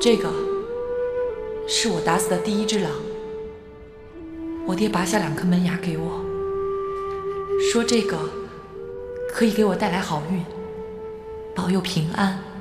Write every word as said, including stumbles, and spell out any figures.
这个是我打死的第一只狼。我爹拔下两颗门牙给我，说这个可以给我带来好运，保佑平安。